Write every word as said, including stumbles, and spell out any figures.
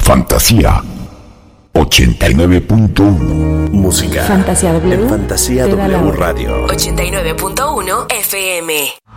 Fantasía ochenta y nueve punto uno. Música. Fantasía W. En Fantasía te da la W hora. Radio. ochenta y nueve punto uno F M.